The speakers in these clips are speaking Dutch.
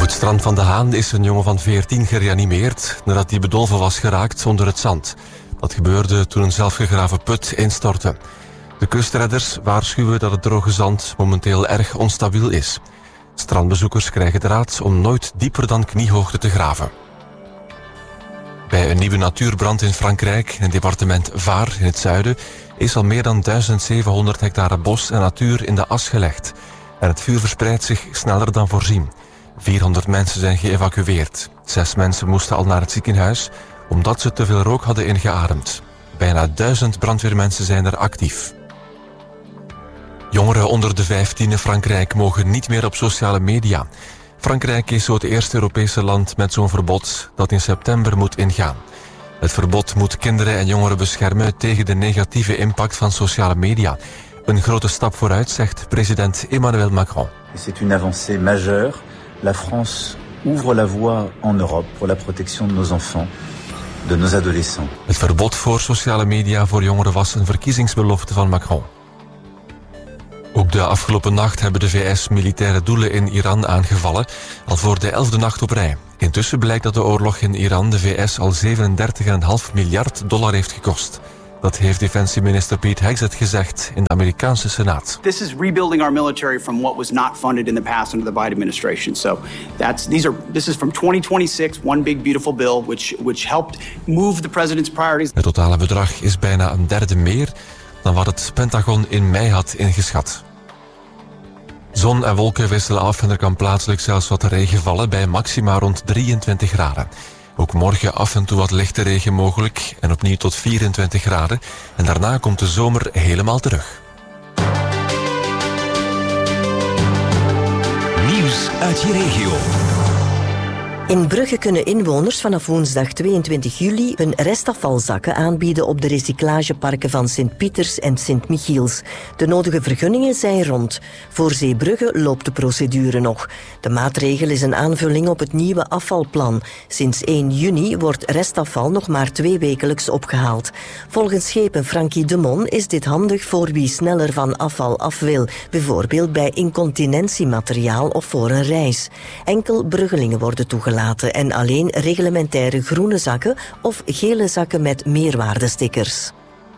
het strand van De Haan is een jongen van 14 gereanimeerd nadat hij bedolven was geraakt onder het zand. Dat gebeurde toen een zelfgegraven put instortte. De kustredders waarschuwen dat het droge zand momenteel erg onstabiel is. Strandbezoekers krijgen de raad om nooit dieper dan kniehoogte te graven. Bij een nieuwe natuurbrand in Frankrijk, in het departement Var in het zuiden, is al meer dan 1700 hectare bos en natuur in de as gelegd. En het vuur verspreidt zich sneller dan voorzien. 400 mensen zijn geëvacueerd. 6 mensen moesten al naar het ziekenhuis omdat ze te veel rook hadden ingeademd. Bijna 1000 brandweermensen zijn er actief. Jongeren onder de 15 in Frankrijk mogen niet meer op sociale media. Frankrijk is zo het eerste Europese land met zo'n verbod dat in september moet ingaan. Het verbod moet kinderen en jongeren beschermen tegen de negatieve impact van sociale media. Een grote stap vooruit, zegt president Emmanuel Macron. C'est une avancée majeure. La France ouvre la voie en Europe pour la protection de nos enfants, de nos adolescents. Het verbod voor sociale media voor jongeren was een verkiezingsbelofte van Macron. Ook de afgelopen nacht hebben de VS militaire doelen in Iran aangevallen, al voor de 11e nacht op rij. Intussen blijkt dat de oorlog in Iran de VS al $37,5 miljard heeft gekost. Dat heeft defensieminister Pete Hegseth gezegd in de Amerikaanse Senaat. This is rebuilding our military from what was not funded in the past under the Biden administration. So this is from 2026, one big beautiful bill which helped move the president's priorities. Het totale bedrag is bijna een derde meer dan wat het Pentagon in mei had ingeschat. Zon en wolken wisselen af en er kan plaatselijk zelfs wat regen vallen bij maxima rond 23 graden. Ook morgen af en toe wat lichte regen mogelijk en opnieuw tot 24 graden. En daarna komt de zomer helemaal terug. Nieuws uit je regio. In Brugge kunnen inwoners vanaf woensdag 22 juli hun restafvalzakken aanbieden op de recyclageparken van Sint-Pieters en Sint-Michiels. De nodige vergunningen zijn rond. Voor Zeebrugge loopt de procedure nog. De maatregel is een aanvulling op het nieuwe afvalplan. Sinds 1 juni wordt restafval nog maar 2 wekelijks opgehaald. Volgens schepen Frankie de Mon is dit handig voor wie sneller van afval af wil. Bijvoorbeeld bij incontinentiemateriaal of voor een reis. Enkel Bruggelingen worden toegelaten. En alleen reglementaire groene zakken of gele zakken met meerwaardestickers.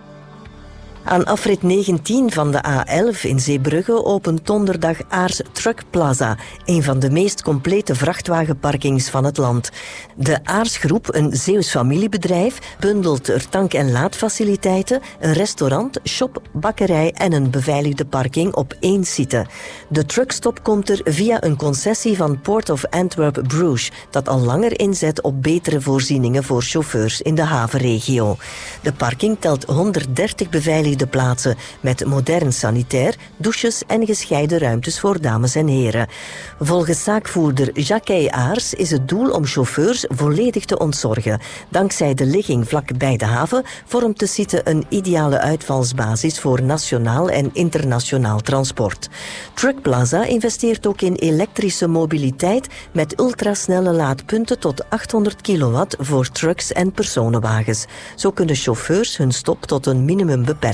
Aan afrit 19 van de A11 in Zeebrugge opent donderdag Aars Truck Plaza, een van de meest complete vrachtwagenparkings van het land. De Aarsgroep, een Zeeuws familiebedrijf, bundelt er tank- en laadfaciliteiten, een restaurant, shop, bakkerij en een beveiligde parking op 1 site. De truckstop komt er via een concessie van Port of Antwerp Bruges, dat al langer inzet op betere voorzieningen voor chauffeurs in de havenregio. De parking telt 130 beveiligde plaatsen met modern sanitair, douches en gescheiden ruimtes voor dames en heren. Volgens zaakvoerder Jacques Aars is het doel om chauffeurs volledig te ontzorgen. Dankzij de ligging vlak bij de haven vormt de site een ideale uitvalsbasis voor nationaal en internationaal transport. Truck Plaza investeert ook in elektrische mobiliteit met ultrasnelle laadpunten tot 800 kilowatt voor trucks en personenwagens. Zo kunnen chauffeurs hun stop tot een minimum beperken.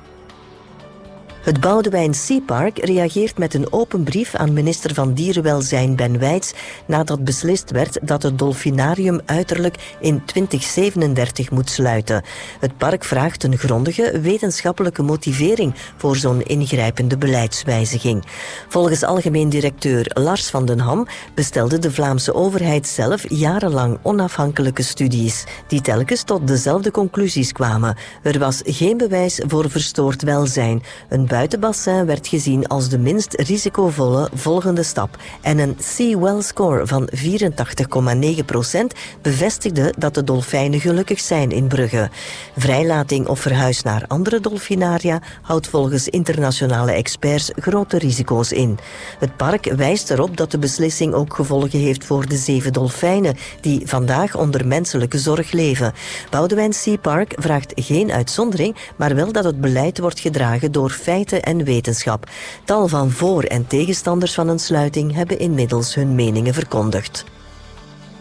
Het Boudewijn Sea Park reageert met een open brief aan minister van Dierenwelzijn Ben Wijts nadat beslist werd dat het dolfinarium uiterlijk in 2037 moet sluiten. Het park vraagt een grondige wetenschappelijke motivering voor zo'n ingrijpende beleidswijziging. Volgens algemeen directeur Lars van den Ham bestelde de Vlaamse overheid zelf jarenlang onafhankelijke studies, die telkens tot dezelfde conclusies kwamen. Er was geen bewijs voor verstoord welzijn. Een buitenbassin werd gezien als de minst risicovolle volgende stap. En een Sea-Well score van 84,9% bevestigde dat de dolfijnen gelukkig zijn in Brugge. Vrijlating of verhuis naar andere dolfinaria houdt volgens internationale experts grote risico's in. Het park wijst erop dat de beslissing ook gevolgen heeft voor de 7 dolfijnen die vandaag onder menselijke zorg leven. Boudewijn Sea Park vraagt geen uitzondering, maar wel dat het beleid wordt gedragen door feiten en wetenschap. Tal van voor- en tegenstanders van een sluiting hebben inmiddels hun meningen verkondigd.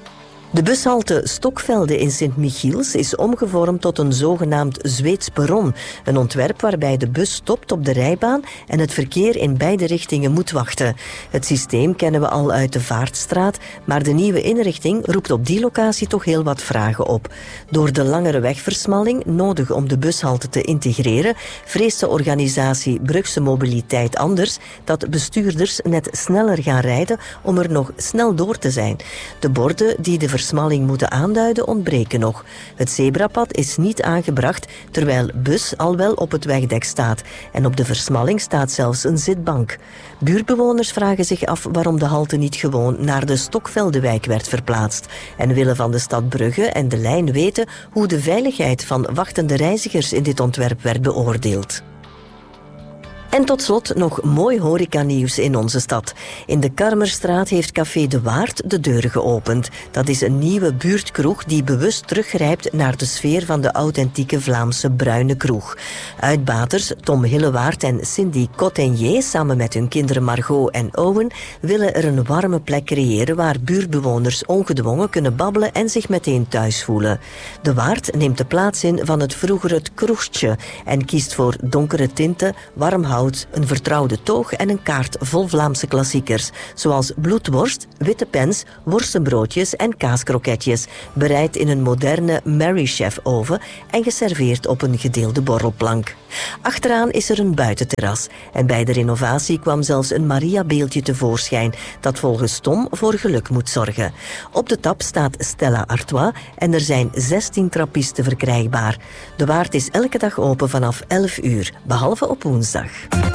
De bushalte Stokvelde in Sint-Michiels is omgevormd tot een zogenaamd Zweeds perron. Een ontwerp waarbij de bus stopt op de rijbaan en het verkeer in beide richtingen moet wachten. Het systeem kennen we al uit de Vaartstraat, maar de nieuwe inrichting roept op die locatie toch heel wat vragen op. Door de langere wegversmalling, nodig om de bushalte te integreren, vreest de organisatie Brugse Mobiliteit Anders dat bestuurders net sneller gaan rijden om er nog snel door te zijn. De borden die de versmalling moeten aanduiden ontbreken nog. Het zebrapad is niet aangebracht, terwijl bus al wel op het wegdek staat. En op de versmalling staat zelfs een zitbank. Buurtbewoners vragen zich af waarom de halte niet gewoon naar de Stokveldewijk werd verplaatst. En willen van de stad Brugge en de lijn weten hoe de veiligheid van wachtende reizigers in dit ontwerp werd beoordeeld. En tot slot nog mooi horecanieuws in onze stad. In de Karmerstraat heeft Café De Waard de deuren geopend. Dat is een nieuwe buurtkroeg die bewust teruggrijpt naar de sfeer van de authentieke Vlaamse bruine kroeg. Uitbaters Tom Hillewaard en Cindy Cottenier, samen met hun kinderen Margot en Owen, willen er een warme plek creëren waar buurtbewoners ongedwongen kunnen babbelen en zich meteen thuis voelen. De Waard neemt de plaats in van het vroegere Kroegtje en kiest voor donkere tinten, warm hout, een vertrouwde toog en een kaart vol Vlaamse klassiekers, zoals bloedworst, witte pens, worstenbroodjes en kaaskroketjes, bereid in een moderne Mary Chef oven en geserveerd op een gedeelde borrelplank. Achteraan is er een buitenterras en bij de renovatie kwam zelfs een Maria-beeldje tevoorschijn dat volgens Tom voor geluk moet zorgen. Op de tap staat Stella Artois en er zijn 16 trappisten verkrijgbaar. De Waard is elke dag open vanaf 11 uur, behalve op woensdag.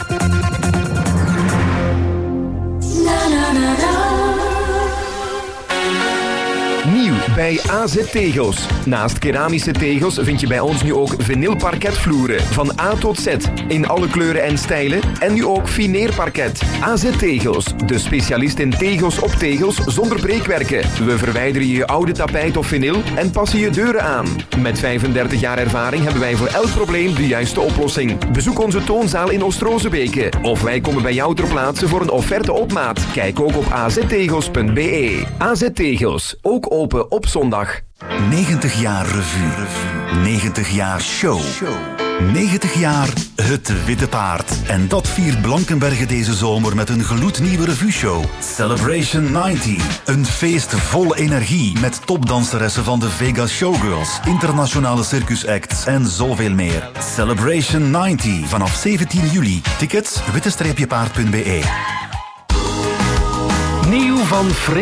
Nieuw bij AZ Tegels. Naast keramische tegels vind je bij ons nu ook vinylparketvloeren. Van A tot Z. In alle kleuren en stijlen. En nu ook fineerparket. AZ Tegels. De specialist in tegels op tegels zonder breekwerken. We verwijderen je oude tapijt of vinyl en passen je deuren aan. Met 35 jaar ervaring hebben wij voor elk probleem de juiste oplossing. Bezoek onze toonzaal in Oost-Rozenbeke. Of wij komen bij jou ter plaatse voor een offerte op maat. Kijk ook op aztegels.be. AZ Tegels. Ook open op zondag. 90 jaar revue. 90 jaar show. 90 jaar Het Witte Paard. En dat viert Blankenberge deze zomer met een gloednieuwe revueshow. Celebration 90. Een feest vol energie met topdanseressen van de Vegas Showgirls, internationale circusacts en zoveel meer. Celebration 90 vanaf 17 juli. Tickets witte-paard.be. Nieuw van